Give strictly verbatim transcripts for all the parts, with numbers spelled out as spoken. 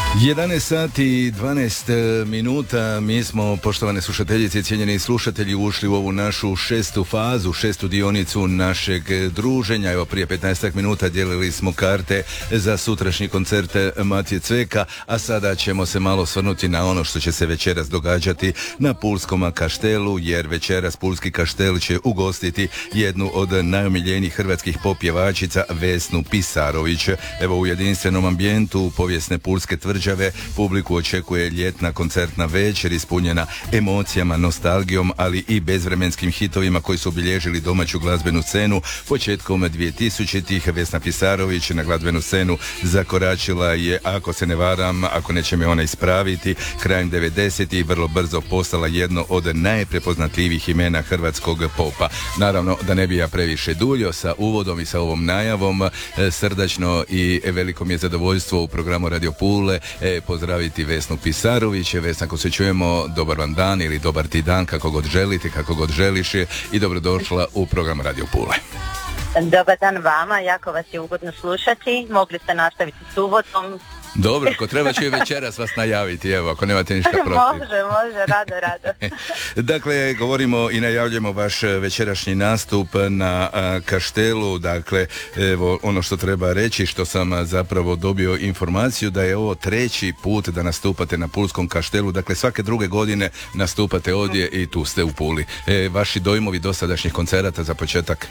jedanaest sati i dvanaest minuta, mi smo, poštovane slušateljice i cijenjeni slušatelji, ušli u ovu našu šestu fazu, šestu dionicu našeg druženja. Evo, prije petnaest minuta dijelili smo karte za sutrašnji koncert Matije Cveka, a sada ćemo se malo svrnuti na ono što će se večeras događati na Pulskom kaštelu, jer večeras Pulski kaštel će ugostiti jednu od najomiljenijih hrvatskih popjevačica, Vesnu Pisarović. Evo, u jedinstvenom ambijentu povijesne Pulske tvrđave publiku očekuje ljetna koncertna večer ispunjena emocijama, nostalgijom, ali i bezvremenskim hitovima koji su obilježili domaću glazbenu scenu. Početkom dvjetisućitih Vesna Pisarović na glazbenu scenu zakoračila je, ako se ne varam, ako neće me ona ispraviti, krajem devedesetih vrlo brzo postala jedno od najprepoznatljivijih imena hrvatskog popa. Naravno, da ne bi ja previše duljio sa uvodom i sa ovom najavom, srdačno i veliko mi je zadovoljstvo u programu Radio Pule E, pozdraviti Vesnu Pisarović. Vesna, ako se čujemo, dobar vam dan ili dobar ti dan, kako god želite, kako god želiš, i dobrodošla u program Radio Pule. Dobar dan vama, jako vas je ugodno slušati, mogli ste nastaviti s uvodom. Dobro, ako treba ću i večeras vas najaviti, evo, ako nemate ništa protiv. Može, može, rado, rado. Dakle, govorimo i najavljamo vaš večerašnji nastup na a, kaštelu. Dakle, evo, ono što treba reći, što sam zapravo dobio informaciju, da je ovo treći put da nastupate na Pulskom kaštelu. Dakle, svake druge godine nastupate ovdje i tu ste u Puli. E, vaši dojmovi dosadašnjih koncerata za početak?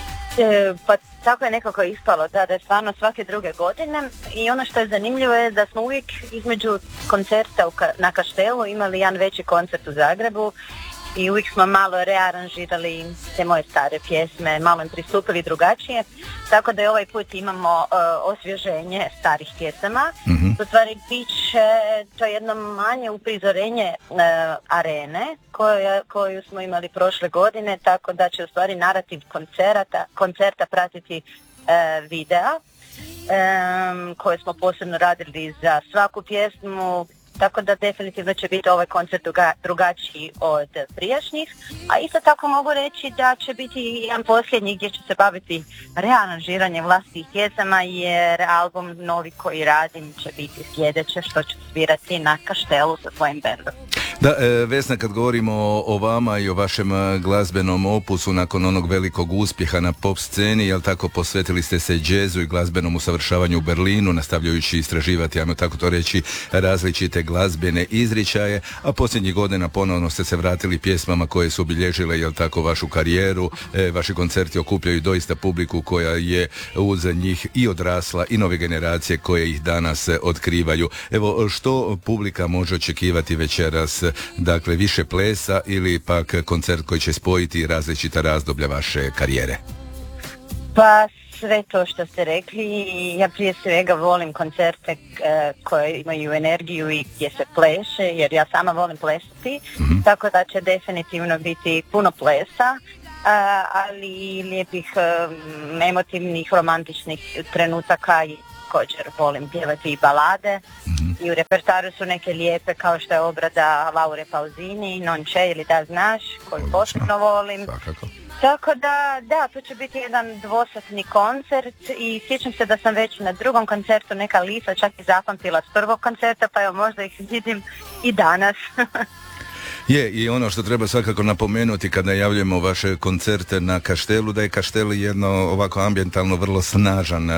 E, pa tako je nekako ispalo, da, da je stvarno svake druge godine, i ono što je zanimljivo je da smo uvijek između koncerta u ka, na kaštelu imali jedan veći koncert u Zagrebu i uvijek smo malo rearanžirali te moje stare pjesme, malo im pristupili drugačije, tako da je ovaj put imamo uh, osvježenje starih pjesama. Mm-hmm. U stvari bit će to jedno manje uprizorenje uh, arene koja, koju smo imali prošle godine, tako da će u stvari narativ koncerta, koncerta pratiti uh, videa um, koje smo posebno radili za svaku pjesmu. Tako da definitivno će biti ovaj koncert druga, drugačiji od prijašnjih, a isto tako mogu reći da će biti jedan posljednji gdje će se baviti rearanžiranjem vlastitih pjesama, jer album novi koji radim će biti sljedeće što ću svirati na kaštelu sa svojim bendom. Da, Vesna, kad govorimo o vama i o vašem glazbenom opusu nakon onog velikog uspjeha na pop sceni, jel tako, posvetili ste se džezu i glazbenom usavršavanju u Berlinu, nastavljajući istraživati, ajmo tako to reći, različite glazbene izričaje, a posljednjih godina ponovno ste se vratili pjesmama koje su obilježile, jel tako, vašu karijeru. E, vaši koncerti okupljaju doista publiku koja je uz njih i odrasla i nove generacije koje ih danas otkrivaju. Evo, što publika može očekivati večeras? Dakle, više plesa ili pak koncert koji će spojiti različita razdoblja vaše karijere? Pa sve to što ste rekli. Ja prije svega volim koncerte e, koje imaju energiju i gdje se pleše, jer ja sama volim plesati, mm-hmm. tako da će definitivno biti puno plesa, a, ali i lijepih, um, emotivnih, romantičnih trenutaka, i također volim pjevati i balade. Mm-hmm. I u repertoaru su neke lijepe, kao što je obrada Laure Pausini, Non c'è ili Da znaš, koju posebno volim. Svakako. Tako da, da, to će biti jedan dvosatni koncert, i sjećam se da sam već na drugom koncertu neka lica čak i zapamtila s prvog koncerta, pa evo, možda ih vidim i danas. Je, i ono što treba svakako napomenuti kad najavljujemo vaše koncerte na kaštelu, da je kaštel jedno ovako ambijentalno vrlo snažan